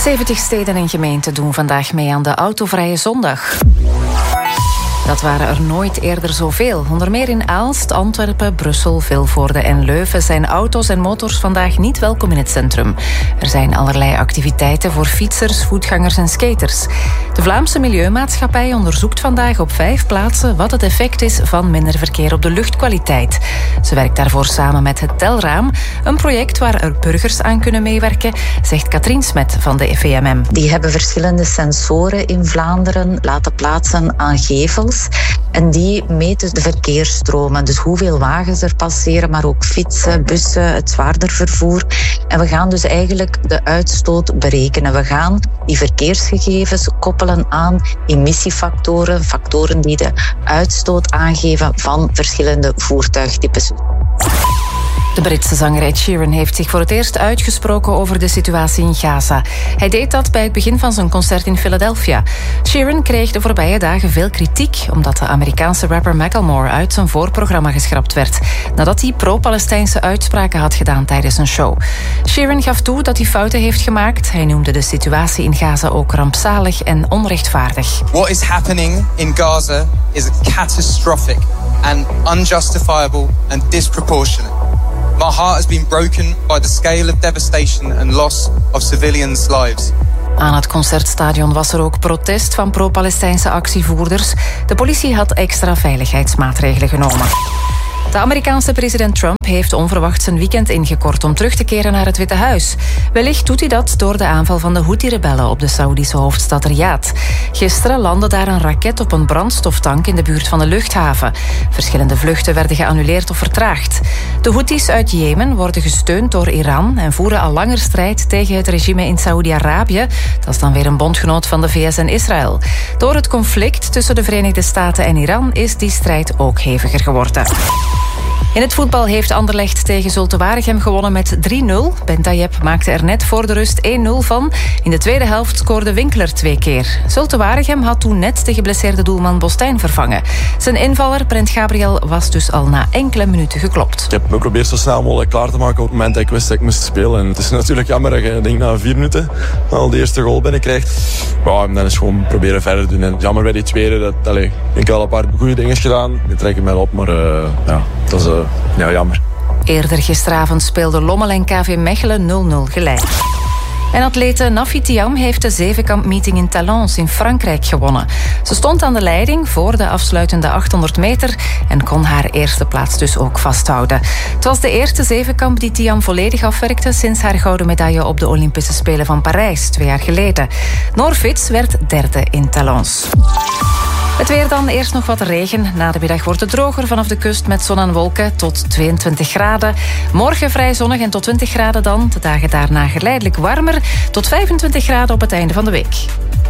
70 steden en gemeenten doen vandaag mee aan de autovrije zondag. Dat waren er nooit eerder zoveel. Onder meer in Aalst, Antwerpen, Brussel, Vilvoorde en Leuven zijn auto's en motors vandaag niet welkom in het centrum. Er zijn allerlei activiteiten voor fietsers, voetgangers en skaters. De Vlaamse Milieumaatschappij onderzoekt vandaag op 5 plaatsen wat het effect is van minder verkeer op de luchtkwaliteit. Ze werkt daarvoor samen met het Telraam, een project waar er burgers aan kunnen meewerken, zegt Katrien Smet van de VMM. Die hebben verschillende sensoren in Vlaanderen laten plaatsen aan gevels. En die meten de verkeersstromen. Dus hoeveel wagens er passeren, maar ook fietsen, bussen, het zwaarder vervoer. En we gaan dus eigenlijk de uitstoot berekenen. We gaan die verkeersgegevens koppelen aan emissiefactoren, factoren die de uitstoot aangeven van verschillende voertuigtypes. De Britse zanger Ed Sheeran heeft zich voor het eerst uitgesproken over de situatie in Gaza. Hij deed dat bij het begin van zijn concert in Philadelphia. Sheeran kreeg de voorbije dagen veel kritiek omdat de Amerikaanse rapper Macklemore uit zijn voorprogramma geschrapt werd, nadat hij pro-Palestijnse uitspraken had gedaan tijdens een show. Sheeran gaf toe dat hij fouten heeft gemaakt. Hij noemde de situatie in Gaza ook rampzalig en onrechtvaardig. What is happening in Gaza is catastrophic and unjustifiable and disproportionate. My heart has been broken by the scale of devastation and loss of civilians' lives. Aan het Concertstadion was er ook protest van pro-Palestijnse actievoerders. De politie had extra veiligheidsmaatregelen genomen. De Amerikaanse president Trump heeft onverwacht zijn weekend ingekort om terug te keren naar het Witte Huis. Wellicht doet hij dat door de aanval van de Houthi-rebellen op de Saoedische hoofdstad Riyadh. Gisteren landde daar een raket op een brandstoftank in de buurt van de luchthaven. Verschillende vluchten werden geannuleerd of vertraagd. De Houthis uit Jemen worden gesteund door Iran en voeren al langer strijd tegen het regime in Saoedi-Arabië. Dat is dan weer een bondgenoot van de VS en Israël. Door het conflict tussen de Verenigde Staten en Iran is die strijd ook heviger geworden. In het voetbal heeft Anderlecht tegen Zulte Waregem gewonnen met 3-0. Bentayeb maakte er net voor de rust 1-0 van. In de tweede helft scoorde Winkler 2 keer. Zulte Waregem had toen net de geblesseerde doelman Bostijn vervangen. Zijn invaller, Brent Gabriel, was dus al na enkele minuten geklopt. Ik heb me geprobeerd zo snel mogelijk klaar te maken op het moment dat ik wist dat ik moest spelen. En het is natuurlijk jammer dat je denk, na 4 minuten al de eerste goal binnenkrijgt. Ja, en dan is gewoon proberen verder doen. En jammer bij die tweede. Ik heb al een paar goede dingen gedaan. Die trek ik mij op, maar dat is jammer. Eerder gisteravond speelden Lommel en KV Mechelen 0-0 gelijk. En atlete Nafi Thiam heeft de zevenkampmeeting in Talence in Frankrijk gewonnen. Ze stond aan de leiding voor de afsluitende 800 meter en kon haar eerste plaats dus ook vasthouden. Het was de eerste zevenkamp die Thiam volledig afwerkte sinds haar gouden medaille op de Olympische Spelen van Parijs 2 jaar geleden. Noor Fits werd derde in Talence. Het weer dan, eerst nog wat regen. Na de middag wordt het droger vanaf de kust met zon en wolken tot 22 graden. Morgen vrij zonnig en tot 20 graden dan. De dagen daarna geleidelijk warmer tot 25 graden op het einde van de week.